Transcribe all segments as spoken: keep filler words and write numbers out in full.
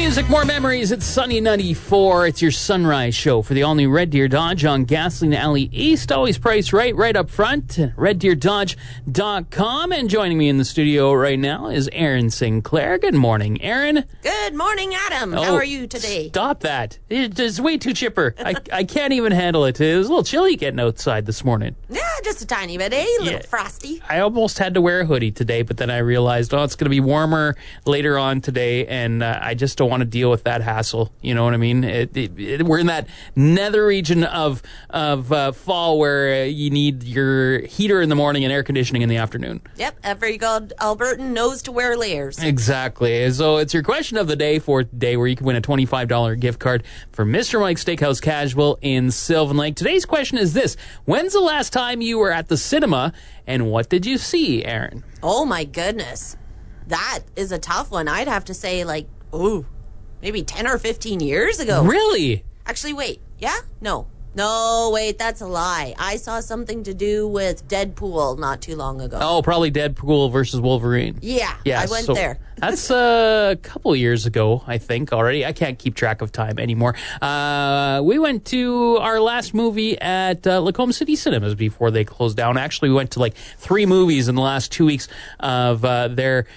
music, more memories. It's Sunny ninety-four. It's your sunrise show for the all-new Red Deer Dodge on Gasoline Alley East. Always priced right, right up front. red deer dodge dot com. And joining me in the studio right now is Aaron Sinclair. Good morning, Aaron. Good morning, Adam. Oh, how are you today? Stop that. It's way too chipper. I, I can't even handle it. It was a little chilly getting outside this morning. Yeah, just a tiny bit, eh? A little Yeah. frosty. I almost had to wear a hoodie today, but then I realized, oh, it's going to be warmer later on today, and uh, I just don't want to deal with that hassle. You know what I mean? It, it, it, we're in that nether region of of uh, fall where uh, you need your heater in the morning and air conditioning in the afternoon. Yep, every good Albertan knows to wear layers. Exactly. So it's your question of the day for today, where you can win a twenty-five dollars gift card for Mister Mike's Steakhouse Casual in Sylvan Lake. Today's question is this: when's the last time you were at the cinema, and what did you see, Aaron? Oh, my goodness. That is a tough one. I'd have to say, like, ooh, maybe ten or fifteen years ago. Really? Actually, wait. Yeah? No. No, wait, that's a lie. I saw something to do with Deadpool not too long ago. Oh, probably Deadpool versus Wolverine. Yeah, Yeah, I went so there. That's a couple years ago, I think, already. I can't keep track of time anymore. Uh, we went to our last movie at uh, Lacombe City Cinemas before they closed down. Actually, we went to like three movies in the last two weeks of uh, their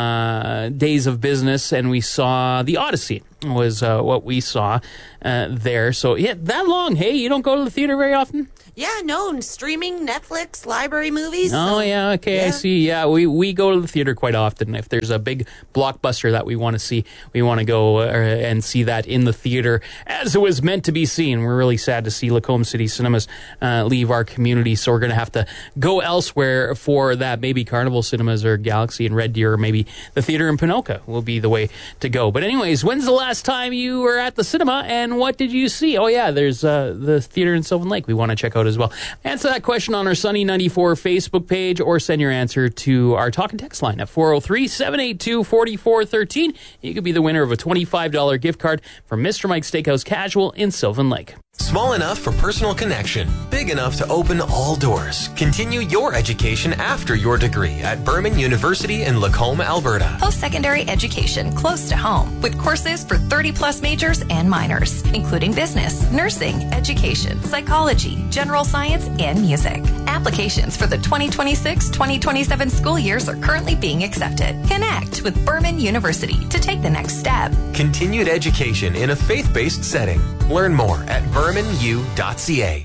uh, days of business, and we saw The Odyssey was uh, what we saw uh, there. So, yeah, that long. Hey, you don't go to the theater very often? Yeah, no, streaming, Netflix, library movies. Oh, so, yeah, okay, yeah. I see. Yeah, we, we go to the theater quite often. If there's a big blockbuster that we want to see, we want to go uh, and see that in the theater as it was meant to be seen. We're really sad to see Lacombe City Cinemas uh, leave our community, so we're going to have to go elsewhere for that. Maybe Carnival Cinemas or Galaxy in Red Deer, or maybe the theater in Pinoca will be the way to go. But anyways, when's the last time you were at the cinema, and what did you see? Oh, yeah, there's uh, the theater in Sylvan Lake we want to check out as well. Answer that question on our Sunny ninety-four Facebook page, or send your answer to our talk and text line at four oh three, seven eight two, four four one three. You could be the winner of a twenty-five dollars gift card from Mister Mike's Steakhouse Casual in Sylvan Lake. Small enough for personal connection, big enough to open all doors. Continue your education after your degree at Berman University in Lacombe, Alberta. Post-secondary education close to home with courses for thirty plus majors and minors, including business, nursing, education, psychology, general science, and music. Applications for the twenty twenty-six twenty twenty-seven school years are currently being accepted. Connect with Berman University to take the next step. Continued education in a faith-based setting. Learn more at berman u dot c a.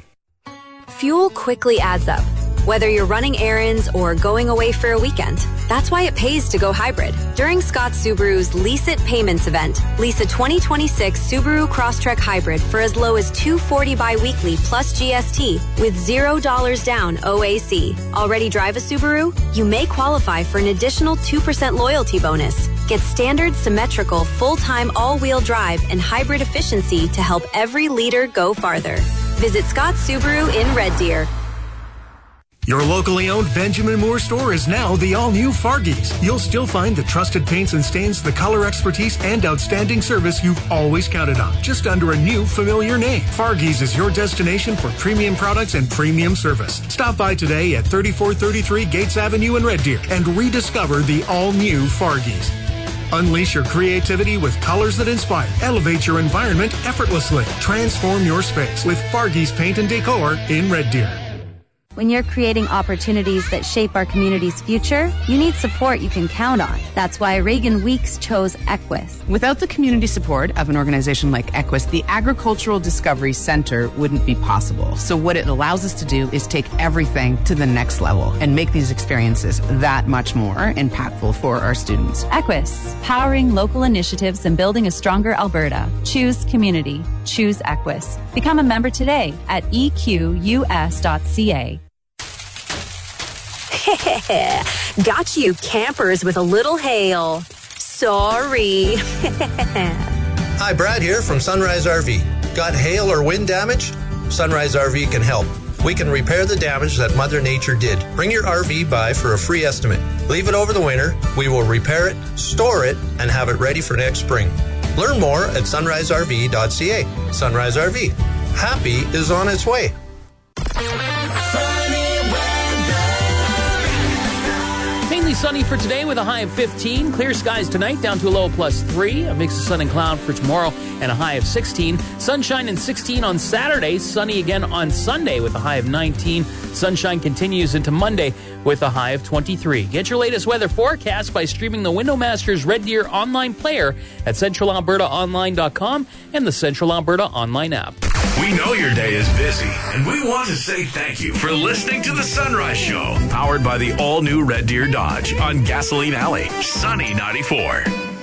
Fuel quickly adds up. Whether you're running errands or going away for a weekend, that's why it pays to go hybrid. During Scott Subaru's Lease It Payments event, lease a twenty twenty-six Subaru Crosstrek Hybrid for as low as two hundred forty dollars biweekly plus G S T with zero dollars down O A C. Already drive a Subaru? You may qualify for an additional two percent loyalty bonus. Get standard, symmetrical, full-time all-wheel drive and hybrid efficiency to help every liter go farther. Visit Scott Subaru in Red Deer. Your locally owned Benjamin Moore store is now the all-new Fargies. You'll still find the trusted paints and stains, the color expertise, and outstanding service you've always counted on, just under a new familiar name. Fargies is your destination for premium products and premium service. Stop by today at thirty-four thirty-three Gates Avenue in Red Deer and rediscover the all-new Fargies. Unleash your creativity with colors that inspire. Elevate your environment effortlessly. Transform your space with Fargies Paint and Decor in Red Deer. When you're creating opportunities that shape our community's future, you need support you can count on. That's why Reagan Weeks chose Equus. Without the community support of an organization like Equus, the Agricultural Discovery Center wouldn't be possible. So what it allows us to do is take everything to the next level and make these experiences that much more impactful for our students. Equus, powering local initiatives and building a stronger Alberta. Choose community. Choose Equus. Become a member today at e q u s dot c a. Got you campers with a little hail. Sorry. Hi, Brad here from Sunrise R V. Got hail or wind damage? Sunrise R V can help. We can repair the damage that Mother Nature did. Bring your R V by for a free estimate. Leave it over the winter. We will repair it, store it, and have it ready for next spring. Learn more at sunrise r v dot c a. Sunrise R V. Happy is on its way. sunny for today with a high of fifteen. Clear skies tonight down to a low of plus three. A mix of sun and cloud for tomorrow and a high of sixteen. Sunshine and sixteen on Saturday. Sunny again on Sunday with a high of nineteen. Sunshine continues into Monday with a high of twenty-three. Get your latest weather forecast by streaming the Windowmasters Red Deer online player at central alberta online dot com and the Central Alberta online app. We know your day is busy, and we want to say thank you for listening to The Sunrise Show, powered by the all-new Red Deer Dodge on Gasoline Alley, Sunny ninety-four.